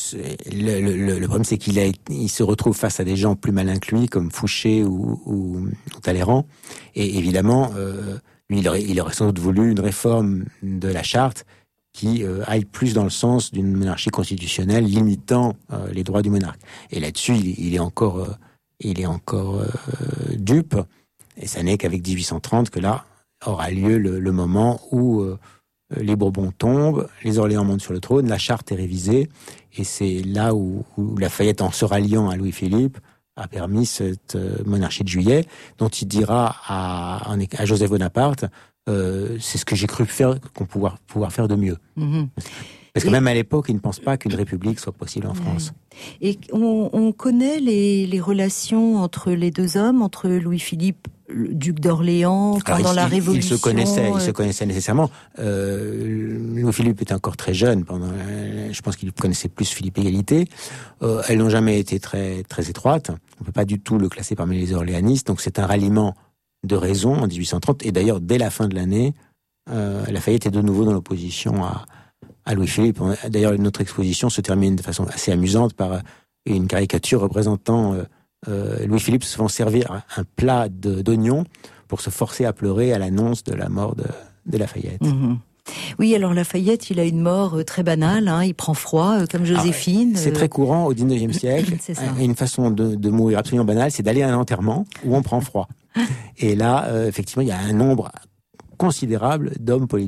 Le problème, c'est qu'il se retrouve face à des gens plus malins que lui, comme Fouché ou Talleyrand. Et évidemment, lui, il aurait sans doute voulu une réforme de la charte qui aille plus dans le sens d'une monarchie constitutionnelle limitant les droits du monarque. Et là-dessus, il est encore dupe. Et ça n'est qu'avec 1830 que là aura lieu le moment où les Bourbons tombent, les Orléans montent sur le trône, la charte est révisée, et c'est là où Lafayette, en se ralliant à Louis-Philippe, a permis cette monarchie de Juillet, dont il dira à Joseph Bonaparte, c'est ce que j'ai cru faire, qu'on pouvoir faire de mieux. Parce que même à l'époque, il ne pense pas qu'une république soit possible en France. Et on connaît les relations entre les deux hommes, entre Louis-Philippe, le duc d'Orléans, pendant la Révolution. Ils se connaissaient nécessairement. Louis-Philippe était encore très jeune. Je pense qu'il connaissait plus Philippe Égalité. Elles n'ont jamais été très, très étroites. On ne peut pas du tout le classer parmi les orléanistes. Donc c'est un ralliement de raison en 1830. Et d'ailleurs, dès la fin de l'année, Lafayette est de nouveau dans l'opposition à Louis-Philippe. D'ailleurs, notre exposition se termine de façon assez amusante par une caricature représentant Louis-Philippe se faisant servir un plat d'oignons pour se forcer à pleurer à l'annonce de la mort de Lafayette. Oui, alors Lafayette, il a une mort très banale, il prend froid, comme Joséphine. C'est très courant au 19e siècle. C'est ça. Une façon de mourir absolument banale, c'est d'aller à un enterrement où on prend froid. Et là, effectivement, il y a un nombre considérable d'hommes politiques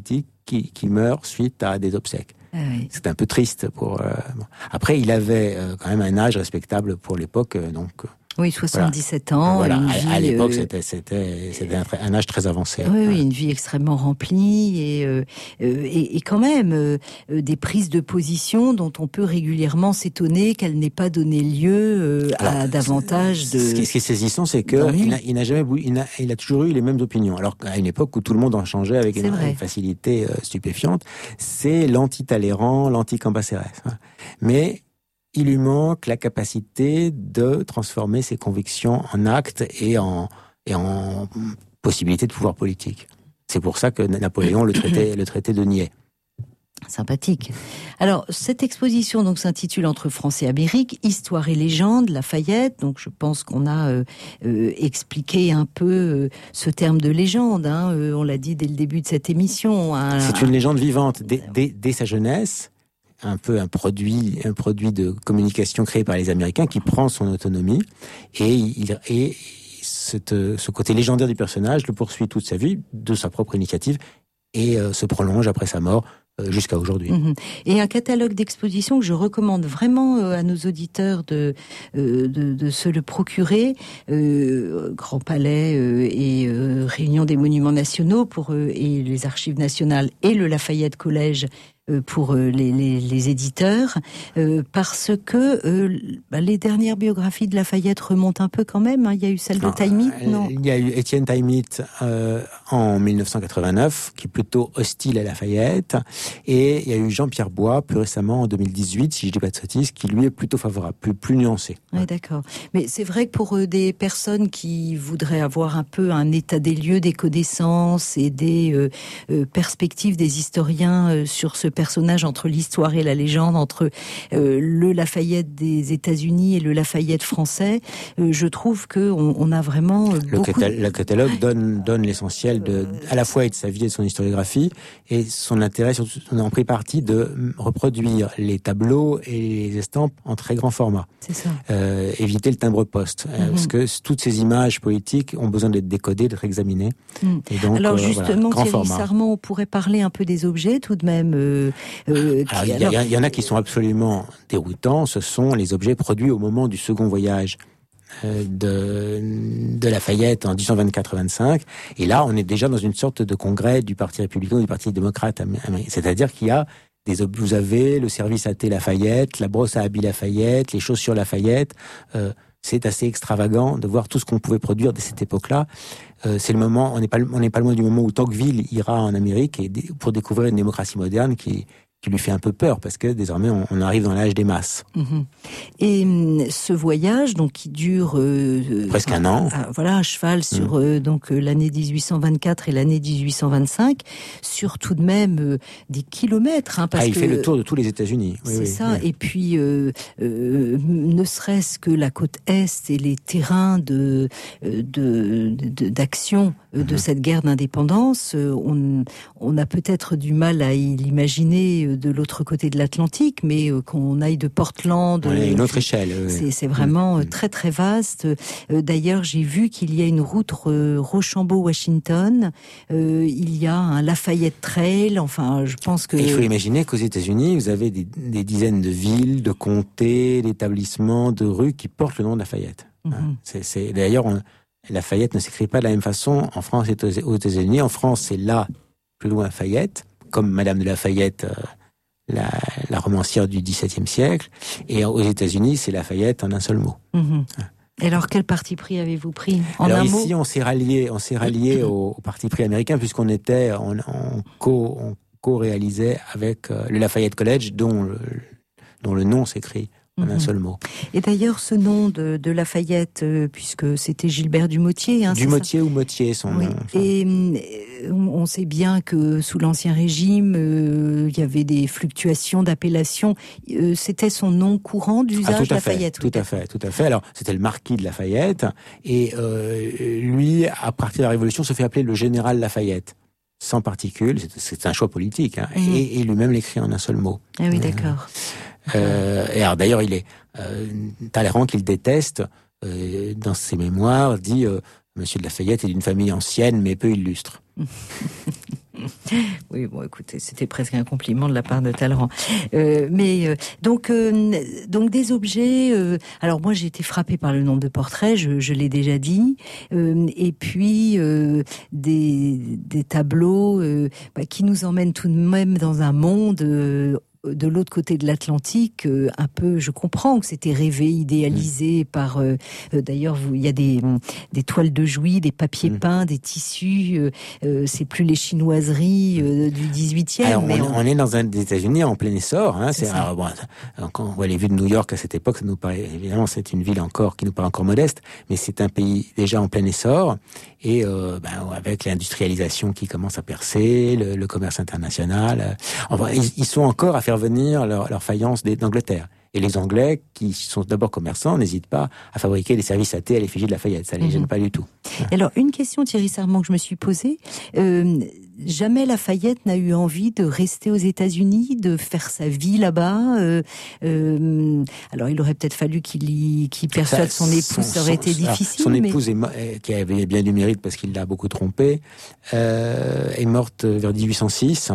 qui meurt suite à des obsèques. Ah oui. C'est un peu triste pour. Bon. Après, il avait quand même un âge respectable pour l'époque, donc. Oui, 77 ans. Voilà. Une vie, à l'époque, c'était un âge très avancé. Oui, une vie extrêmement remplie et quand même des prises de position dont on peut régulièrement s'étonner qu'elles n'aient pas donné lieu à davantage de. Ce qui est saisissant, c'est que il a toujours eu les mêmes opinions. Alors qu'à une époque où tout le monde en changeait avec une facilité stupéfiante, c'est l'anti-Talleyrand, l'anti-Cambacérès. Mais il lui manque la capacité de transformer ses convictions en actes et en possibilité de pouvoir politique. C'est pour ça que Napoléon le traitait de niais. Sympathique. Alors, cette exposition donc s'intitule Entre France et Amérique, Histoire et légende, Lafayette. Donc, je pense qu'on a expliqué un peu ce terme de légende. On l'a dit dès le début de cette émission. C'est une légende vivante dès sa jeunesse. Un peu un produit de communication créé par les Américains qui prend son autonomie et ce côté légendaire du personnage le poursuit toute sa vie de sa propre initiative et se prolonge après sa mort jusqu'à aujourd'hui. Et un catalogue d'expositions que je recommande vraiment à nos auditeurs de se le procurer, Grand Palais et Réunion des Monuments Nationaux et les Archives nationales et le Lafayette Collège pour les éditeurs, parce que les dernières biographies de Lafayette remontent un peu quand même. Il y a eu celle de Taimit, non ? Il y a eu Étienne Taimit en 1989, qui est plutôt hostile à Lafayette, et il y a eu Jean-Pierre Bois, plus récemment en 2018, si je dis pas de sottises, qui lui est plutôt favorable, plus nuancé. Oui, d'accord. Mais c'est vrai que pour des personnes qui voudraient avoir un peu un état des lieux, des connaissances et des perspectives des historiens sur ce personnage entre l'histoire et la légende, entre le Lafayette des États-Unis et le Lafayette français, je trouve que on a vraiment le catalogue donne l'essentiel à la fois de sa vie et de son historiographie, et son intérêt, surtout, on a pris parti de reproduire les tableaux et les estampes en très grand format. C'est ça. Éviter le timbre-poste, parce que toutes ces images politiques ont besoin d'être décodées, d'être examinées. Et donc, alors justement, Thierry format. Sarment, on pourrait parler un peu des objets tout de même. Il y en a qui sont absolument déroutants. Ce sont les objets produits au moment du second voyage de Lafayette en 1824-25. Et là, on est déjà dans une sorte de congrès du Parti républicain ou du Parti démocrate américain. C'est-à-dire qu'il y a vous avez le service à thé Lafayette, la brosse à habits Lafayette, les chaussures Lafayette. C'est assez extravagant de voir tout ce qu'on pouvait produire dès cette époque-là. C'est le moment, on n'est pas loin du moment où Tocqueville ira en Amérique pour découvrir une démocratie moderne qui lui fait un peu peur, parce que désormais on arrive dans l'âge des masses. Et ce voyage, donc qui dure presque un an, à cheval sur donc l'année 1824 et l'année 1825, sur tout de même des kilomètres, parce il fait le tour de tous les États-Unis. C'est ça. Oui. Et puis ne serait-ce que la côte est et les terrains d'action de cette guerre d'indépendance, on a peut-être du mal à l'imaginer de l'autre côté de l'Atlantique, mais qu'on aille de Portland... une autre échelle. C'est vraiment très très vaste. D'ailleurs, j'ai vu qu'il y a une route Rochambeau-Washington, il y a un Lafayette Trail, enfin, je pense que... Il faut imaginer qu'aux États-Unis, vous avez des dizaines de villes, de comtés, d'établissements, de rues qui portent le nom de Lafayette. D'ailleurs, Lafayette ne s'écrit pas de la même façon en France et aux États-Unis. En France, c'est là, plus loin, Lafayette, comme Madame de Lafayette, la romancière du XVIIe siècle. Et aux États-Unis, c'est Lafayette en un seul mot. Et alors, quel parti pris avez-vous pris alors ici, on s'est rallié au parti pris américain, puisqu'on était on co-réalisait avec le Lafayette College, dont le nom s'écrit en un seul mot. Et d'ailleurs, ce nom de Lafayette, puisque c'était Gilbert Dumotier... Dumotier ou Motier, son nom. Et on sait bien que sous l'Ancien Régime, il y avait des fluctuations d'appellation. C'était son nom courant d'usage, Lafayette. Tout à fait. Alors, c'était le marquis de Lafayette, et lui, à partir de la Révolution, se fait appeler le général Lafayette. Sans particules, c'est un choix politique, et lui-même l'écrit en un seul mot. Ah oui, d'accord. Et alors d'ailleurs, il est Talleyrand, qu'il déteste, dans ses mémoires, dit Monsieur de Lafayette est d'une famille ancienne mais peu illustre. Oui, bon, écoutez, c'était presque un compliment de la part de Talleyrand. Donc des objets. Alors moi, j'ai été frappée par le nombre de portraits, je l'ai déjà dit, et puis des tableaux qui nous emmènent tout de même dans un monde. De l'autre côté de l'Atlantique, un peu, je comprends que c'était rêvé, idéalisé par. D'ailleurs, il y a des toiles de Jouy, des papiers peints, des tissus. C'est plus les chinoiseries du 18e. Alors, on est dans des États-Unis en plein essor. Hein, quand on voit les vues de New York à cette époque, ça nous paraît évidemment c'est une ville qui nous paraît encore modeste, mais c'est un pays déjà en plein essor et avec l'industrialisation qui commence à percer, le commerce international. Ils sont encore à faire venir leur faïence d'Angleterre. Et les Anglais, qui sont d'abord commerçants, n'hésitent pas à fabriquer des services à thé à l'effigie de Lafayette. Ça les gêne pas du tout. Alors, une question, Thierry Sarment, que je me suis posée. Jamais Lafayette n'a eu envie de rester aux États-Unis, de faire sa vie là-bas. Alors, il aurait peut-être fallu qu'il persuade son épouse, ça aurait été difficile. Son épouse, qui avait bien du mérite parce qu'il l'a beaucoup trompée, est morte vers 1806.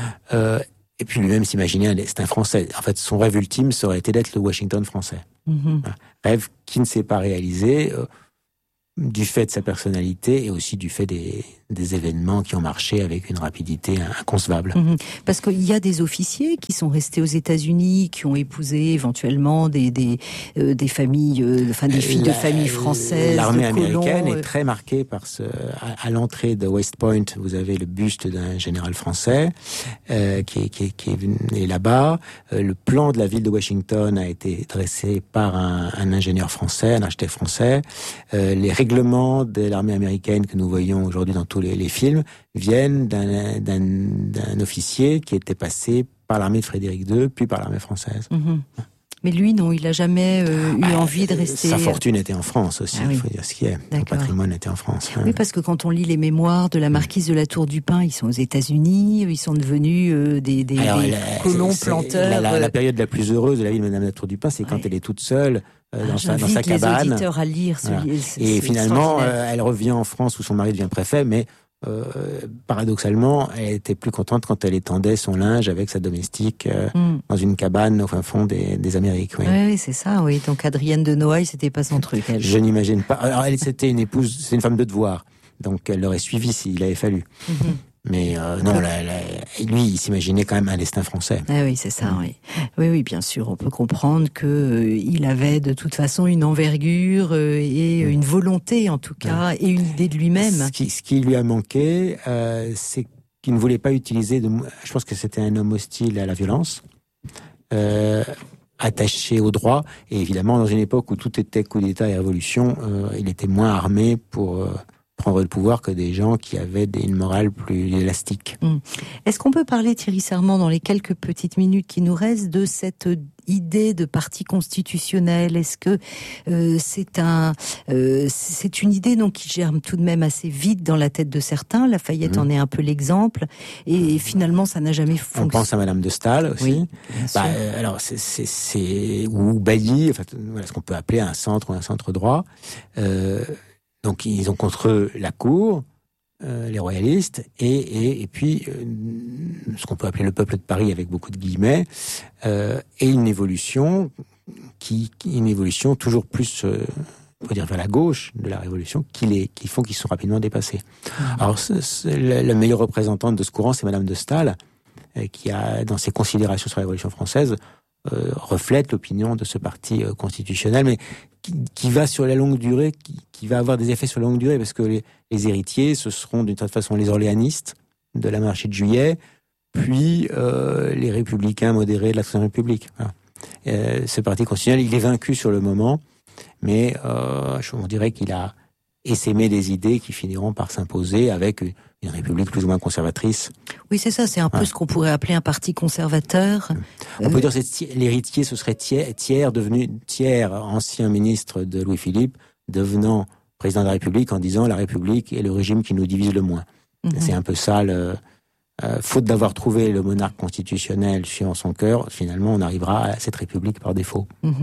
Et puis lui-même s'imaginait, c'est un Français. En fait, son rêve ultime, ça aurait été d'être le Washington français. Rêve qui ne s'est pas réalisé du fait de sa personnalité et aussi du fait des événements qui ont marché avec une rapidité inconcevable. Parce qu'il y a des officiers qui sont restés aux États-Unis, qui ont épousé éventuellement des familles, des filles de familles françaises. L'armée de colons, américaine est très marquée par à l'entrée de West Point, vous avez le buste d'un général français qui est venu là-bas. Le plan de la ville de Washington a été dressé par un ingénieur français, un architecte français. Les règlements de l'armée américaine que nous voyons aujourd'hui dans tous les films viennent d'un officier qui était passé par l'armée de Frédéric II, puis par l'armée française. Mais lui, non, il n'a jamais eu envie de rester... Sa fortune était en France aussi, il faut dire ce qui est. Son patrimoine était en France. Oui, parce que quand on lit les mémoires de la marquise de la Tour du Pin, ils sont aux États-Unis, ils sont devenus des colons planteurs. La période la plus heureuse de la vie de Madame la Tour du Pin, c'est quand elle est toute seule dans sa cabane. Les auditeurs à lire. Et finalement, elle revient en France où son mari devient préfet, mais paradoxalement, elle était plus contente quand elle étendait son linge avec sa domestique dans une cabane au fin fond des Amériques. Oui, c'est ça. Oui. Donc Adrienne de Noailles, c'était pas son truc. Elle. Je n'imagine pas. Alors, c'était une épouse, c'est une femme de devoir, donc elle l'aurait suivi s'il avait fallu. Mais non, lui, il s'imaginait quand même un destin français. Ah oui, c'est ça, oui. Oui, bien sûr, on peut comprendre que il avait de toute façon une envergure et une volonté, en tout cas, et une idée de lui-même. Ce qui lui a manqué, c'est qu'il ne voulait pas utiliser je pense que c'était un homme hostile à la violence, attaché au droit, et évidemment, dans une époque où tout était coup d'État et révolution, il était moins armé pour prendre le pouvoir que des gens qui avaient une morale plus élastique. Est-ce qu'on peut parler, Thierry Sarment, dans les quelques petites minutes qui nous restent, de cette idée de parti constitutionnel? Est-ce que c'est une idée donc qui germe tout de même assez vite dans la tête de certains? Lafayette en est un peu l'exemple, et finalement ça n'a jamais fonctionné. On pense à Madame de Staël aussi. Oui, alors c'est ou Bailly, enfin, voilà ce qu'on peut appeler un centre ou un centre droit. Donc ils ont contre eux la cour, les royalistes, et puis ce qu'on peut appeler le peuple de Paris avec beaucoup de guillemets, et une évolution toujours plus, faut dire vers la gauche de la Révolution, qui font qu'ils sont rapidement dépassés. Alors la meilleure représentante de ce courant, c'est Madame de Staël, qui a dans ses considérations sur la Révolution française reflète l'opinion de ce parti constitutionnel, mais qui va sur la longue durée, qui va avoir des effets sur la longue durée, parce que les héritiers, ce seront d'une certaine façon les orléanistes de la monarchie de Juillet, puis les républicains modérés de la Troisième République. Voilà. Ce parti constitutionnel, il est vaincu sur le moment, mais on dirait qu'il a essaimé des idées qui finiront par s'imposer avec une république plus ou moins conservatrice. Oui, c'est ça, c'est un peu ce qu'on pourrait appeler un parti conservateur. On peut dire que l'héritier, ce serait Thiers, ancien ministre de Louis-Philippe, devenant président de la République en disant « la République est le régime qui nous divise le moins ». C'est un peu ça, faute d'avoir trouvé le monarque constitutionnel suivant son cœur, finalement on arrivera à cette République par défaut.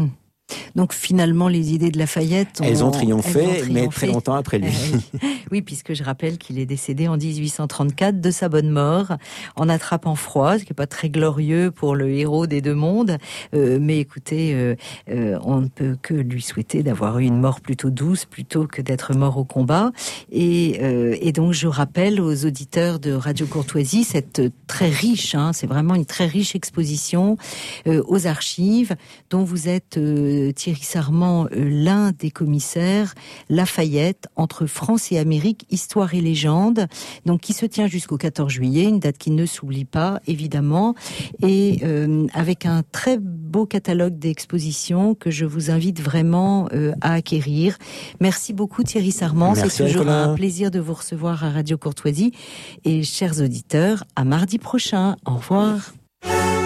Donc finalement, les idées de Lafayette elles ont triomphé, mais très longtemps après lui. Oui, puisque je rappelle qu'il est décédé en 1834 de sa bonne mort, en attrapant froid, ce qui n'est pas très glorieux pour le héros des deux mondes. Mais écoutez, on ne peut que lui souhaiter d'avoir eu une mort plutôt douce, plutôt que d'être mort au combat. Et donc je rappelle aux auditeurs de Radio Courtoisie cette très riche, c'est vraiment une très riche exposition aux archives, dont vous êtes Thierry Sarment, l'un des commissaires, Lafayette, entre France et Amérique, histoire et légende, donc qui se tient jusqu'au 14 juillet, une date qui ne s'oublie pas, évidemment, et avec un très beau catalogue d'expositions que je vous invite vraiment à acquérir. Merci beaucoup Thierry Sarment, c'est toujours un plaisir de vous recevoir à Radio Courtoisie, et chers auditeurs, à mardi prochain, au revoir.